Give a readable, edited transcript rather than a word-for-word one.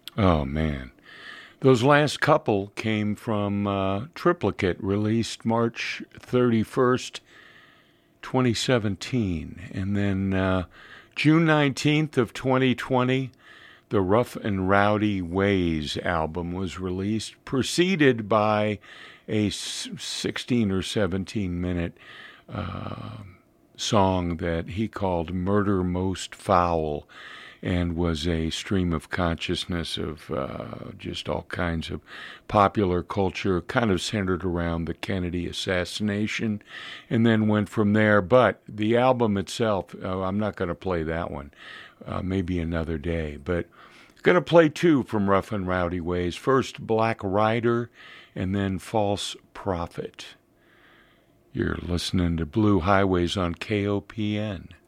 Oh, man. Those last couple came from Triplicate, released March 31st, 2017. And then June 19th of 2020, the Rough and Rowdy Ways album was released, preceded by a 16 or 17 minute song that he called Murder Most Foul, and was a stream of consciousness of just all kinds of popular culture, kind of centered around the Kennedy assassination, and then went from there. But the album itself, I'm not going to play that one, maybe another day, but going to play two from Rough and Rowdy Ways. First, Black Rider, and then False Prophet. You're listening to Blue Highways on KOPN.